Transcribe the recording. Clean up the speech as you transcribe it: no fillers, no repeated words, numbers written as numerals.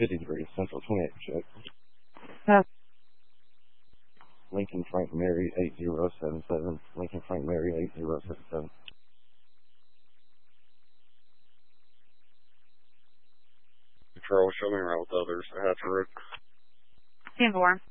50 degrees, Central 28, check. Lincoln Frank Mary 8077. Lincoln Frank Mary 8077. Control, show me around with others. I have to route. 10-4.